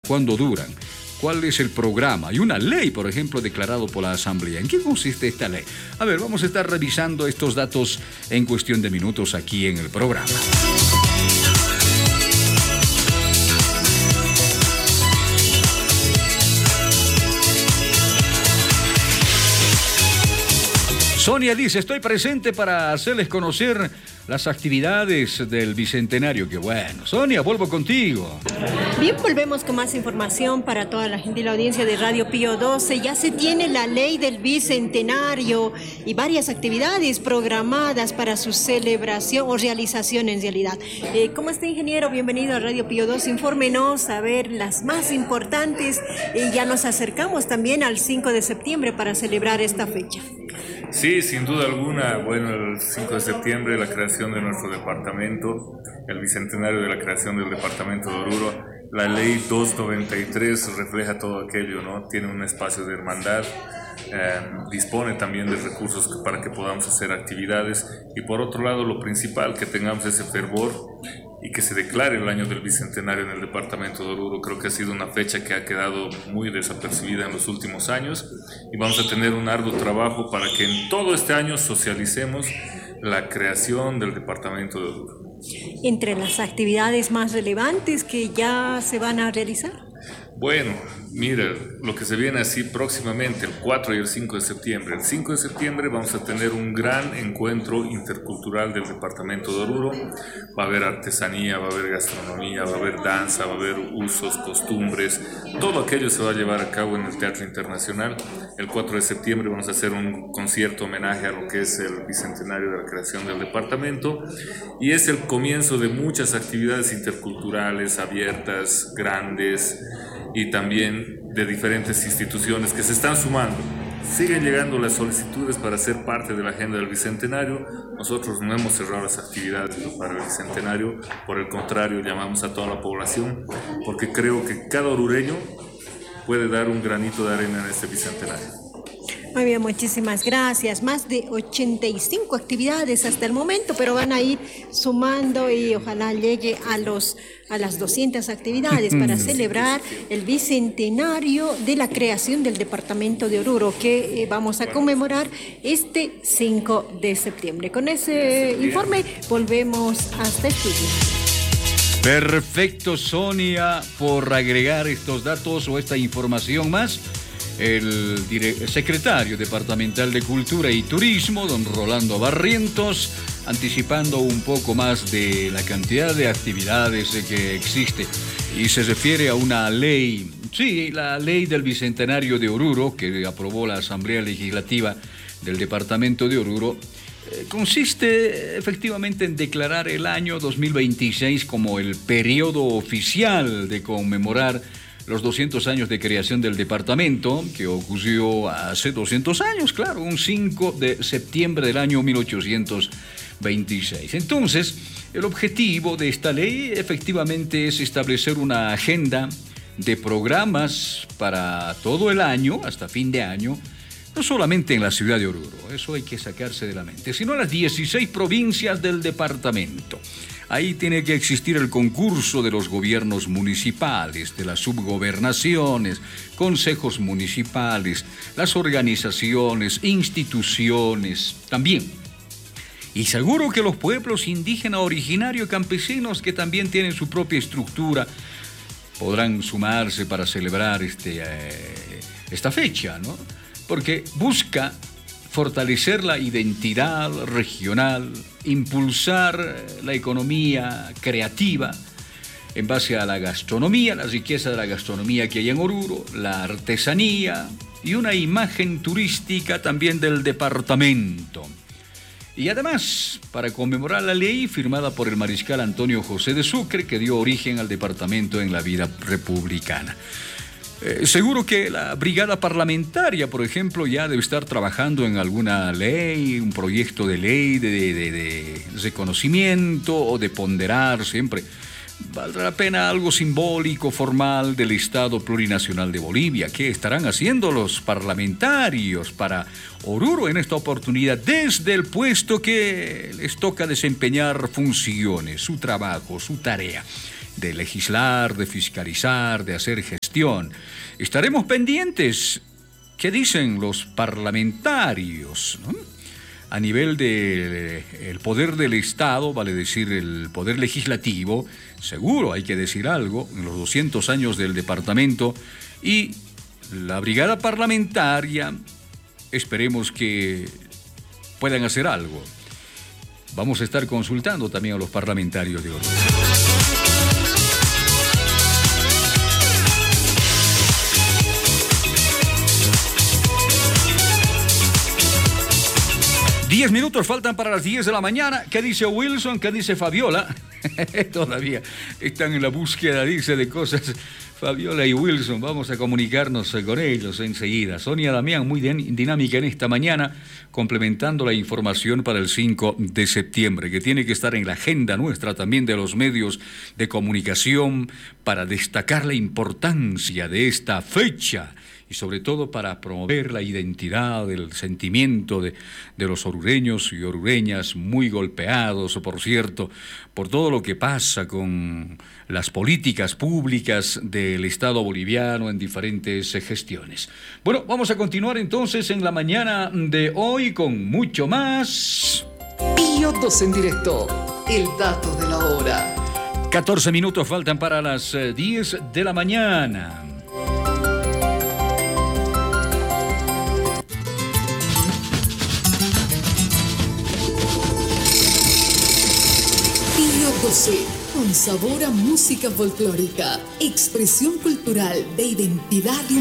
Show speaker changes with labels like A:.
A: cuándo duran, cuál es el programa y una ley, por ejemplo, declarado por la Asamblea. ¿En qué consiste esta ley? A ver, vamos a estar revisando estos datos en cuestión de minutos aquí en el programa. Sonia dice, estoy presente para hacerles conocer las actividades del Bicentenario. Qué bueno. Sonia, vuelvo contigo.
B: Bien, volvemos con más información para toda la gente y la audiencia de Radio Pío 12. Ya se tiene la ley del Bicentenario y varias actividades programadas para su celebración o realización en realidad. ¿Cómo está, ingeniero? Bienvenido a Radio Pío 12. Infórmenos a ver las más importantes. Ya nos acercamos también al 5 de septiembre para celebrar esta fecha.
C: Sí, sin duda alguna. Bueno, el 5 de septiembre, la creación de nuestro departamento, el bicentenario de la creación del departamento de Oruro. La ley 293 refleja todo aquello, ¿no? Tiene un espacio de hermandad, dispone también de recursos para que podamos hacer actividades y por otro lado lo principal, que tengamos ese fervor y que se declare el año del Bicentenario en el departamento de Oruro. Creo que ha sido una fecha que ha quedado muy desapercibida en los últimos años y vamos a tener un arduo trabajo para que en todo este año socialicemos la creación del departamento de Oruro.
B: Entre las actividades más relevantes que ya se van a realizar.
C: Bueno, mira, lo que se viene así próximamente, el 4 y el 5 de septiembre. El 5 de septiembre vamos a tener un gran encuentro intercultural del departamento de Oruro. Va a haber artesanía, va a haber gastronomía, va a haber danza, va a haber usos, costumbres. Todo aquello se va a llevar a cabo en el Teatro Internacional. El 4 de septiembre vamos a hacer un concierto homenaje a lo que es el bicentenario de la creación del departamento. Y es el comienzo de muchas actividades interculturales, abiertas, grandes, y también de diferentes instituciones que se están sumando. Siguen llegando las solicitudes para ser parte de la agenda del Bicentenario. Nosotros no hemos cerrado las actividades para el Bicentenario, por el contrario, llamamos a toda la población, porque creo que cada orureño puede dar un granito de arena en este Bicentenario.
B: Muy bien, muchísimas gracias. Más de 85 actividades hasta el momento, pero van a ir sumando y ojalá llegue a las 200 actividades para celebrar el bicentenario de la creación del departamento de Oruro, que vamos a conmemorar este 5 de septiembre. Con ese informe volvemos hasta el estudio.
A: Perfecto, Sonia, por agregar estos datos o esta información más. El secretario departamental de Cultura y Turismo, don Rolando Barrientos, anticipando un poco más de la cantidad de actividades que existe. Y se refiere a una ley, sí, la ley del Bicentenario de Oruro, que aprobó la Asamblea Legislativa del departamento de Oruro. Consiste efectivamente en declarar el año 2026 como el periodo oficial de conmemorar los 200 años de creación del departamento, que ocurrió hace 200 años, claro, un 5 de septiembre del año 1826. Entonces, el objetivo de esta ley efectivamente es establecer una agenda de programas para todo el año, hasta fin de año, no solamente en la ciudad de Oruro, eso hay que sacarse de la mente, sino en las 16 provincias del departamento. Ahí tiene que existir el concurso de los gobiernos municipales, de las subgobernaciones, consejos municipales, las organizaciones, instituciones también. Y seguro que los pueblos indígenas originarios campesinos, que también tienen su propia estructura, podrán sumarse para celebrar esta fecha, ¿no? Porque busca fortalecer la identidad regional, impulsar la economía creativa en base a la gastronomía, la riqueza de la gastronomía que hay en Oruro, la artesanía y una imagen turística también del departamento. Y además, para conmemorar la ley firmada por el mariscal Antonio José de Sucre, que dio origen al departamento en la vida republicana. Seguro que la brigada parlamentaria, por ejemplo, ya debe estar trabajando en alguna ley, un proyecto de ley de reconocimiento o de ponderar siempre. Valdrá la pena algo simbólico, formal del Estado Plurinacional de Bolivia. ¿Qué estarán haciendo los parlamentarios para Oruro en esta oportunidad desde el puesto que les toca desempeñar funciones, su trabajo, su tarea? de legislar, de fiscalizar, de hacer gestión. Estaremos pendientes. ¿Qué dicen los parlamentarios, ¿no? A nivel del poder del Estado, vale decir el poder legislativo, seguro hay que decir algo, en los 200 años del departamento, y la brigada parlamentaria, esperemos que puedan hacer algo. Vamos a estar consultando también a los parlamentarios de Oruro. 10 minutos faltan para las 10 de la mañana. ¿Qué dice Wilson? ¿Qué dice Fabiola? Todavía están en la búsqueda, dice, de cosas. Fabiola y Wilson, vamos a comunicarnos con ellos enseguida. Sonia Damián, muy dinámica en esta mañana, complementando la información para el 5 de septiembre, que tiene que estar en la agenda nuestra también de los medios de comunicación para destacar la importancia de esta fecha y sobre todo para promover la identidad, el sentimiento de los orureños y orureñas muy golpeados, por cierto, por todo lo que pasa con las políticas públicas del Estado boliviano en diferentes gestiones. Bueno, vamos a continuar entonces en la mañana de hoy con mucho más.
D: Pío 2 en directo, el dato de la hora.
A: 14 minutos faltan para las 10 de la mañana.
D: Pío 12, con sabor a música folclórica, expresión cultural de identidad y